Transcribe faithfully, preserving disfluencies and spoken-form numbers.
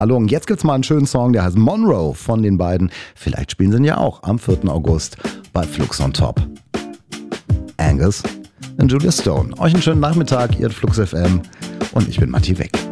Hallo, und jetzt gibt's mal einen schönen Song, der heißt Monroe von den beiden. Vielleicht spielen sie ihn ja auch am vierten August bei Flux on Top. Angus und Julia Stone. Euch einen schönen Nachmittag, ihr Flux F M und ich bin Matti Weck.